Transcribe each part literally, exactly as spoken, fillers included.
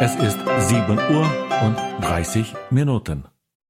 Es ist sieben Uhr und dreißig Minuten.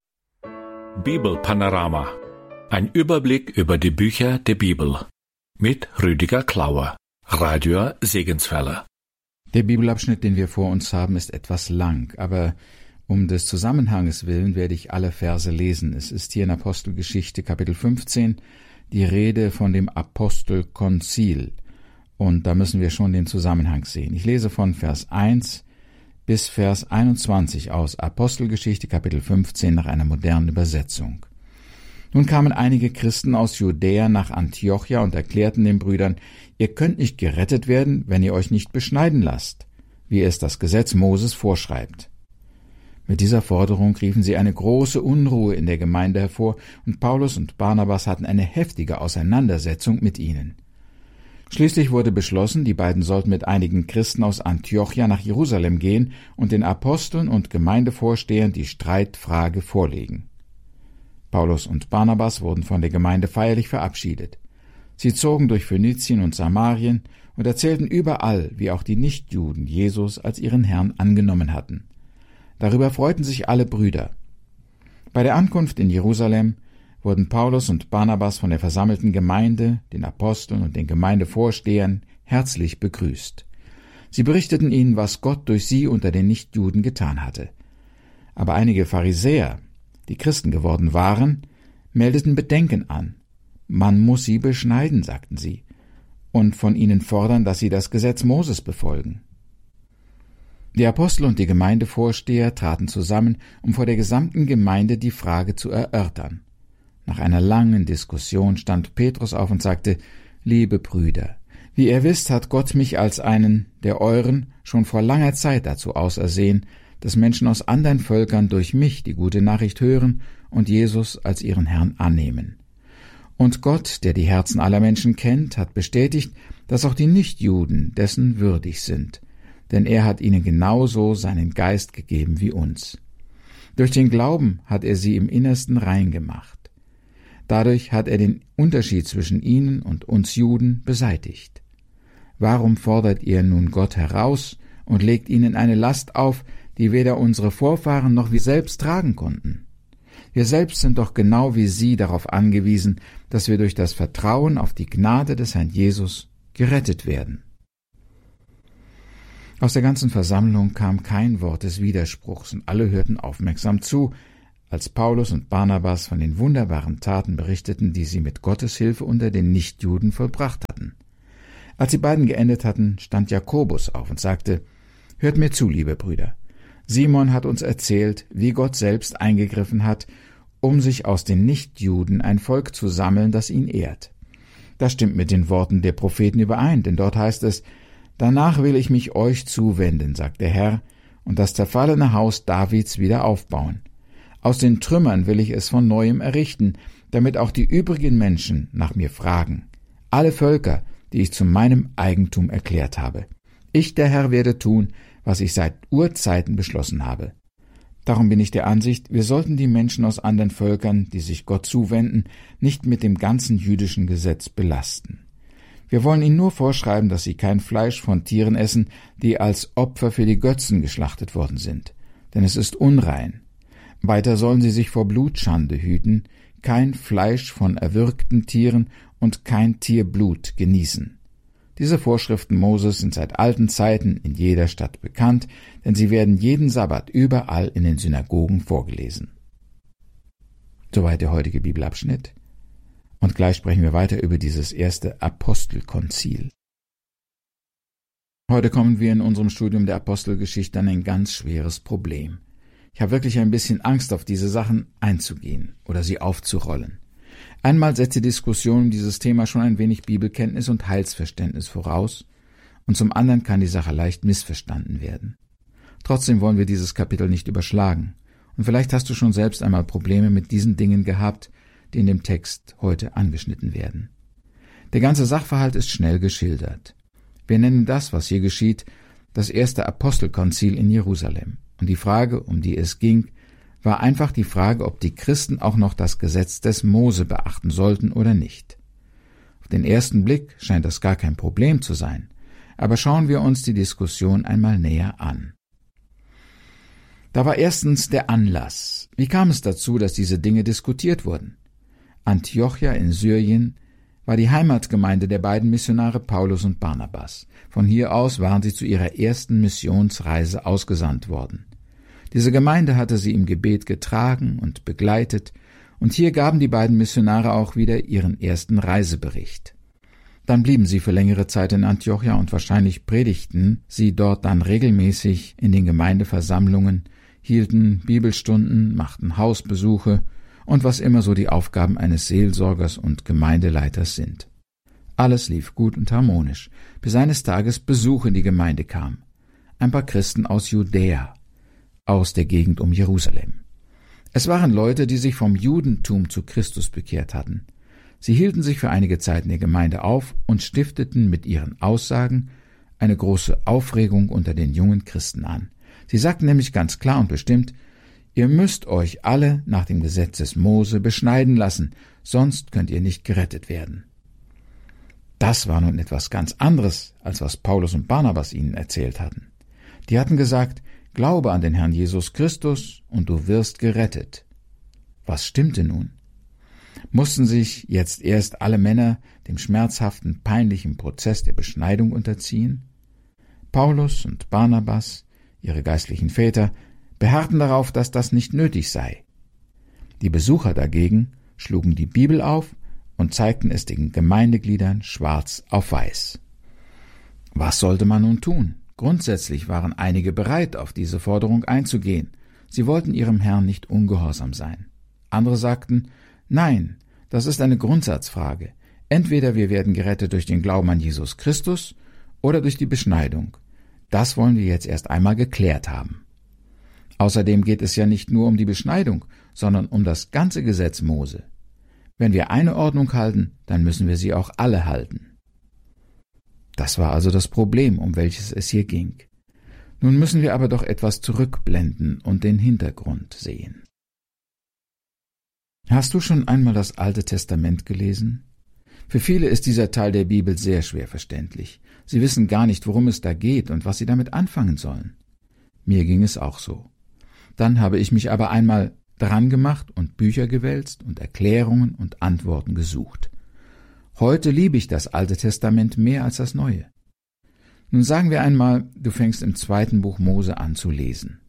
Bibelpanorama. Ein Überblick über die Bücher der Bibel. Mit Rüdiger Klauer, Radio Segenswelle. Der Bibelabschnitt, den wir vor uns haben, ist etwas lang, aber um des Zusammenhanges willen werde ich alle Verse lesen. Es ist hier in Apostelgeschichte Kapitel fünfzehn die Rede von dem Apostelkonzil. Und da müssen wir schon den Zusammenhang sehen. Ich lese von Vers eins bis Vers einundzwanzig aus Apostelgeschichte Kapitel fünfzehn nach einer modernen Übersetzung. Nun kamen einige Christen aus Judäa nach Antiochia und erklärten den Brüdern, ihr könnt nicht gerettet werden, wenn ihr euch nicht beschneiden lasst, wie es das Gesetz Moses vorschreibt. Mit dieser Forderung riefen sie eine große Unruhe in der Gemeinde hervor, und Paulus und Barnabas hatten eine heftige Auseinandersetzung mit ihnen. Schließlich wurde beschlossen, die beiden sollten mit einigen Christen aus Antiochia nach Jerusalem gehen und den Aposteln und Gemeindevorstehern die Streitfrage vorlegen. Paulus und Barnabas wurden von der Gemeinde feierlich verabschiedet. Sie zogen durch Phönizien und Samarien und erzählten überall, wie auch die Nichtjuden Jesus als ihren Herrn angenommen hatten. Darüber freuten sich alle Brüder. Bei der Ankunft in Jerusalem wurden Paulus und Barnabas von der versammelten Gemeinde, den Aposteln und den Gemeindevorstehern herzlich begrüßt. Sie berichteten ihnen, was Gott durch sie unter den Nichtjuden getan hatte. Aber einige Pharisäer, die Christen geworden waren, meldeten Bedenken an. Man muss sie beschneiden, sagten sie, und von ihnen fordern, dass sie das Gesetz Moses befolgen. Die Apostel und die Gemeindevorsteher traten zusammen, um vor der gesamten Gemeinde die Frage zu erörtern. Nach einer langen Diskussion stand Petrus auf und sagte, »Liebe Brüder, wie ihr wisst, hat Gott mich als einen der euren schon vor langer Zeit dazu ausersehen, dass Menschen aus anderen Völkern durch mich die gute Nachricht hören und Jesus als ihren Herrn annehmen. Und Gott, der die Herzen aller Menschen kennt, hat bestätigt, dass auch die Nichtjuden dessen würdig sind, denn er hat ihnen genauso seinen Geist gegeben wie uns. Durch den Glauben hat er sie im Innersten rein gemacht. Dadurch hat er den Unterschied zwischen ihnen und uns Juden beseitigt. Warum fordert ihr nun Gott heraus und legt ihnen eine Last auf, die weder unsere Vorfahren noch wir selbst tragen konnten? Wir selbst sind doch genau wie sie darauf angewiesen, dass wir durch das Vertrauen auf die Gnade des Herrn Jesus gerettet werden. Aus der ganzen Versammlung kam kein Wort des Widerspruchs, und alle hörten aufmerksam zu, als Paulus und Barnabas von den wunderbaren Taten berichteten, die sie mit Gottes Hilfe unter den Nichtjuden vollbracht hatten. Als die beiden geendet hatten, stand Jakobus auf und sagte, »Hört mir zu, liebe Brüder. Simon hat uns erzählt, wie Gott selbst eingegriffen hat, um sich aus den Nichtjuden ein Volk zu sammeln, das ihn ehrt. Das stimmt mit den Worten der Propheten überein, denn dort heißt es, »Danach will ich mich euch zuwenden«, sagt der Herr, »und das zerfallene Haus Davids wieder aufbauen. Aus den Trümmern will ich es von Neuem errichten, damit auch die übrigen Menschen nach mir fragen. Alle Völker, die ich zu meinem Eigentum erklärt habe. Ich, der Herr, werde tun, was ich seit Urzeiten beschlossen habe. Darum bin ich der Ansicht, wir sollten die Menschen aus anderen Völkern, die sich Gott zuwenden, nicht mit dem ganzen jüdischen Gesetz belasten. Wir wollen ihnen nur vorschreiben, dass sie kein Fleisch von Tieren essen, die als Opfer für die Götzen geschlachtet worden sind, denn es ist unrein. Weiter sollen sie sich vor Blutschande hüten, kein Fleisch von erwürgten Tieren und kein Tierblut genießen. Diese Vorschriften Moses sind seit alten Zeiten in jeder Stadt bekannt, denn sie werden jeden Sabbat überall in den Synagogen vorgelesen. Soweit der heutige Bibelabschnitt. Und gleich sprechen wir weiter über dieses erste Apostelkonzil. Heute kommen wir in unserem Studium der Apostelgeschichte an ein ganz schweres Problem. Ich habe wirklich ein bisschen Angst, auf diese Sachen einzugehen oder sie aufzurollen. Einmal setzt die Diskussion um dieses Thema schon ein wenig Bibelkenntnis und Heilsverständnis voraus, und zum anderen kann die Sache leicht missverstanden werden. Trotzdem wollen wir dieses Kapitel nicht überschlagen, und vielleicht hast du schon selbst einmal Probleme mit diesen Dingen gehabt, die in dem Text heute angeschnitten werden. Der ganze Sachverhalt ist schnell geschildert. Wir nennen das, was hier geschieht, das erste Apostelkonzil in Jerusalem. Und die Frage, um die es ging, war einfach die Frage, ob die Christen auch noch das Gesetz des Mose beachten sollten oder nicht. Auf den ersten Blick scheint das gar kein Problem zu sein, aber schauen wir uns die Diskussion einmal näher an. Da war erstens der Anlass. Wie kam es dazu, dass diese Dinge diskutiert wurden? Antiochia in Syrien war die Heimatgemeinde der beiden Missionare Paulus und Barnabas. Von hier aus waren sie zu ihrer ersten Missionsreise ausgesandt worden. Diese Gemeinde hatte sie im Gebet getragen und begleitet, und hier gaben die beiden Missionare auch wieder ihren ersten Reisebericht. Dann blieben sie für längere Zeit in Antiochia und wahrscheinlich predigten sie dort dann regelmäßig in den Gemeindeversammlungen, hielten Bibelstunden, machten Hausbesuche und was immer so die Aufgaben eines Seelsorgers und Gemeindeleiters sind. Alles lief gut und harmonisch, bis eines Tages Besuch in die Gemeinde kam. Ein paar Christen aus Judäa, aus der Gegend um Jerusalem. Es waren Leute, die sich vom Judentum zu Christus bekehrt hatten. Sie hielten sich für einige Zeit in der Gemeinde auf und stifteten mit ihren Aussagen eine große Aufregung unter den jungen Christen an. Sie sagten nämlich ganz klar und bestimmt: Ihr müsst euch alle nach dem Gesetz des Mose beschneiden lassen, sonst könnt ihr nicht gerettet werden. Das war nun etwas ganz anderes, als was Paulus und Barnabas ihnen erzählt hatten. Die hatten gesagt: Glaube an den Herrn Jesus Christus und du wirst gerettet. Was stimmte nun? Mussten sich jetzt erst alle Männer dem schmerzhaften, peinlichen Prozess der Beschneidung unterziehen? Paulus und Barnabas, ihre geistlichen Väter, beharrten darauf, dass das nicht nötig sei. Die Besucher dagegen schlugen die Bibel auf und zeigten es den Gemeindegliedern schwarz auf weiß. Was sollte man nun tun? Grundsätzlich waren einige bereit, auf diese Forderung einzugehen. Sie wollten ihrem Herrn nicht ungehorsam sein. Andere sagten: Nein, das ist eine Grundsatzfrage. Entweder wir werden gerettet durch den Glauben an Jesus Christus oder durch die Beschneidung. Das wollen wir jetzt erst einmal geklärt haben. Außerdem geht es ja nicht nur um die Beschneidung, sondern um das ganze Gesetz Mose. Wenn wir eine Ordnung halten, dann müssen wir sie auch alle halten. Das war also das Problem, um welches es hier ging. Nun müssen wir aber doch etwas zurückblenden und den Hintergrund sehen. Hast du schon einmal das Alte Testament gelesen? Für viele ist dieser Teil der Bibel sehr schwer verständlich. Sie wissen gar nicht, worum es da geht und was sie damit anfangen sollen. Mir ging es auch so. Dann habe ich mich aber einmal dran gemacht und Bücher gewälzt und Erklärungen und Antworten gesucht. Heute liebe ich das Alte Testament mehr als das Neue. Nun sagen wir einmal, du fängst im zweiten Buch Mose an zu lesen.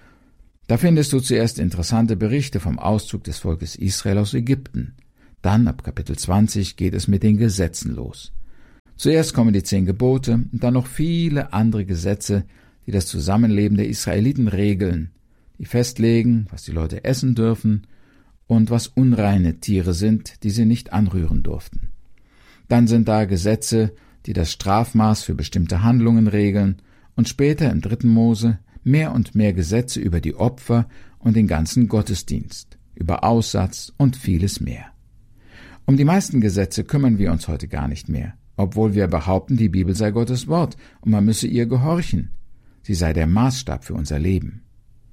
Da findest du zuerst interessante Berichte vom Auszug des Volkes Israel aus Ägypten. Dann, ab Kapitel zwanzig, geht es mit den Gesetzen los. Zuerst kommen die zehn Gebote und dann noch viele andere Gesetze, die das Zusammenleben der Israeliten regeln, die festlegen, was die Leute essen dürfen und was unreine Tiere sind, die sie nicht anrühren durften. Dann sind da Gesetze, die das Strafmaß für bestimmte Handlungen regeln, und später im dritten Mose mehr und mehr Gesetze über die Opfer und den ganzen Gottesdienst, über Aussatz und vieles mehr. Um die meisten Gesetze kümmern wir uns heute gar nicht mehr, obwohl wir behaupten, die Bibel sei Gottes Wort und man müsse ihr gehorchen. Sie sei der Maßstab für unser Leben.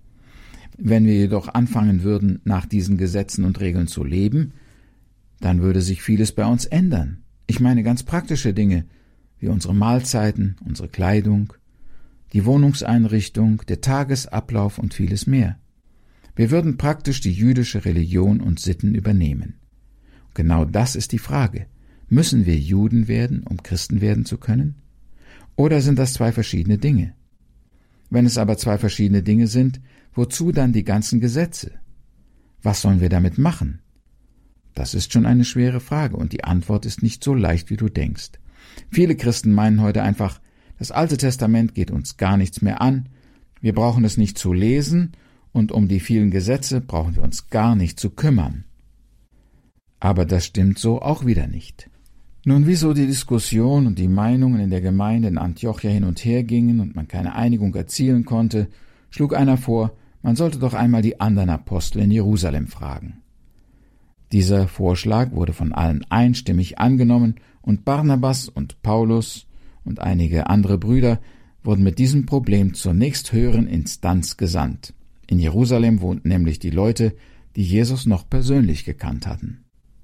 Wenn wir jedoch anfangen würden, nach diesen Gesetzen und Regeln zu leben, dann würde sich vieles bei uns ändern. Ich meine ganz praktische Dinge, wie unsere Mahlzeiten, unsere Kleidung, die Wohnungseinrichtung, der Tagesablauf und vieles mehr. Wir würden praktisch die jüdische Religion und Sitten übernehmen. Genau das ist die Frage. Müssen wir Juden werden, um Christen werden zu können? Oder sind das zwei verschiedene Dinge? Wenn es aber zwei verschiedene Dinge sind, wozu dann die ganzen Gesetze? Was sollen wir damit machen? Das ist schon eine schwere Frage und die Antwort ist nicht so leicht, wie du denkst. Viele Christen meinen heute einfach, das Alte Testament geht uns gar nichts mehr an, wir brauchen es nicht zu lesen und um die vielen Gesetze brauchen wir uns gar nicht zu kümmern. Aber das stimmt so auch wieder nicht. Nun, wieso die Diskussion und die Meinungen in der Gemeinde in Antiochia hin und her gingen und man keine Einigung erzielen konnte, schlug einer vor, man sollte doch einmal die anderen Apostel in Jerusalem fragen. Dieser Vorschlag wurde von allen einstimmig angenommen und Barnabas und Paulus und einige andere Brüder wurden mit diesem Problem zur nächsthöheren Instanz gesandt. In Jerusalem wohnten nämlich die Leute, die Jesus noch persönlich gekannt hatten.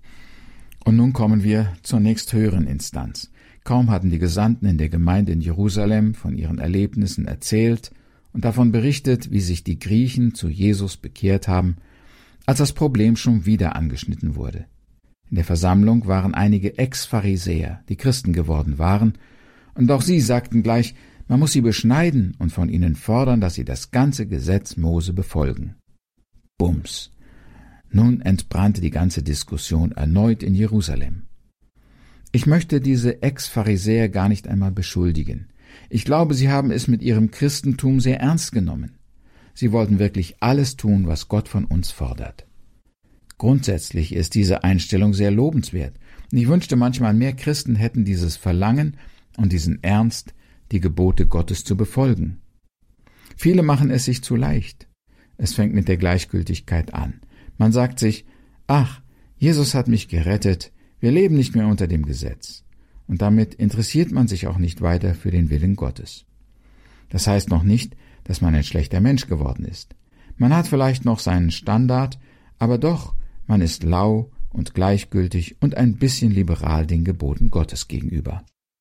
Und nun kommen wir zur nächsthöheren Instanz. Kaum hatten die Gesandten in der Gemeinde in Jerusalem von ihren Erlebnissen erzählt und davon berichtet, wie sich die Griechen zu Jesus bekehrt haben, als das Problem schon wieder angeschnitten wurde. In der Versammlung waren einige Ex-Pharisäer, die Christen geworden waren, und auch sie sagten gleich, man muss sie beschneiden und von ihnen fordern, dass sie das ganze Gesetz Mose befolgen. Bums! Nun entbrannte die ganze Diskussion erneut in Jerusalem. Ich möchte diese Ex-Pharisäer gar nicht einmal beschuldigen. Ich glaube, sie haben es mit ihrem Christentum sehr ernst genommen. Sie wollten wirklich alles tun, was Gott von uns fordert. Grundsätzlich ist diese Einstellung sehr lobenswert, und ich wünschte manchmal, mehr Christen hätten dieses Verlangen und diesen Ernst, die Gebote Gottes zu befolgen. Viele machen es sich zu leicht. Es fängt mit der Gleichgültigkeit an. Man sagt sich, ach, Jesus hat mich gerettet, wir leben nicht mehr unter dem Gesetz. Und damit interessiert man sich auch nicht weiter für den Willen Gottes. Das heißt noch nicht, dass man ein schlechter Mensch geworden ist. Man hat vielleicht noch seinen Standard, aber doch, man ist lau und gleichgültig und ein bisschen liberal den Geboten Gottes gegenüber.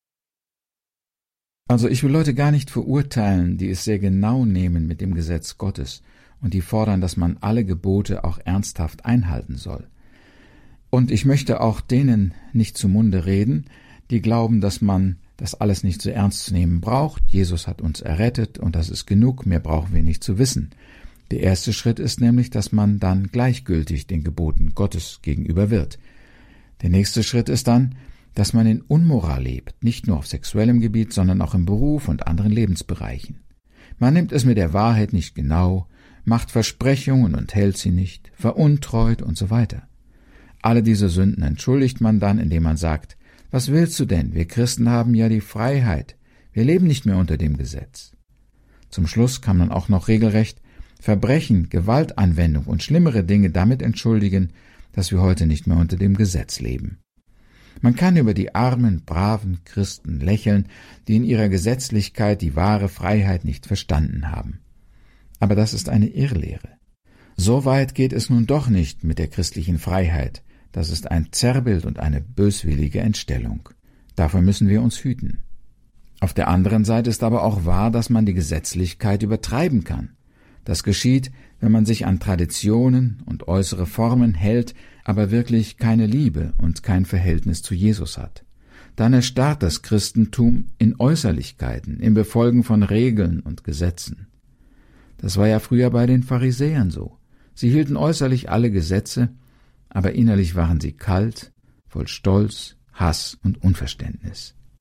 Also ich will Leute gar nicht verurteilen, die es sehr genau nehmen mit dem Gesetz Gottes und die fordern, dass man alle Gebote auch ernsthaft einhalten soll. Und ich möchte auch denen nicht zu Munde reden, die glauben, dass man das alles nicht so ernst zu nehmen braucht. Jesus hat uns errettet und das ist genug, mehr brauchen wir nicht zu wissen. Der erste Schritt ist nämlich, dass man dann gleichgültig den Geboten Gottes gegenüber wird. Der nächste Schritt ist dann, dass man in Unmoral lebt, nicht nur auf sexuellem Gebiet, sondern auch im Beruf und anderen Lebensbereichen. Man nimmt es mit der Wahrheit nicht genau, macht Versprechungen und hält sie nicht, veruntreut und so weiter. Alle diese Sünden entschuldigt man dann, indem man sagt, was willst du denn? Wir Christen haben ja die Freiheit. Wir leben nicht mehr unter dem Gesetz. Zum Schluss kann man auch noch regelrecht Verbrechen, Gewaltanwendung und schlimmere Dinge damit entschuldigen, dass wir heute nicht mehr unter dem Gesetz leben. Man kann über die armen, braven Christen lächeln, die in ihrer Gesetzlichkeit die wahre Freiheit nicht verstanden haben. Aber das ist eine Irrlehre. So weit geht es nun doch nicht mit der christlichen Freiheit. Das ist ein Zerrbild und eine böswillige Entstellung. Davor müssen wir uns hüten. Auf der anderen Seite ist aber auch wahr, dass man die Gesetzlichkeit übertreiben kann. Das geschieht, wenn man sich an Traditionen und äußere Formen hält, aber wirklich keine Liebe und kein Verhältnis zu Jesus hat. Dann erstarrt das Christentum in Äußerlichkeiten, im Befolgen von Regeln und Gesetzen. Das war ja früher bei den Pharisäern so. Sie hielten äußerlich alle Gesetze, aber innerlich waren sie kalt, voll Stolz, Hass und Unverständnis.